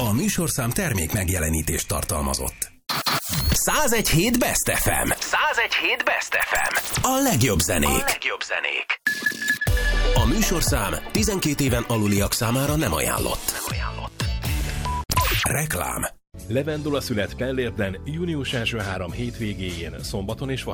A műsorszám termék megjelenítést tartalmazott. 101.7 Best FM. 101.7 Best FM. A legjobb zenék. A műsorszám 12 éven aluliak számára nem ajánlott. Reklám. Levendula szület Pellérten június első 3 hétvégéjén, szombaton és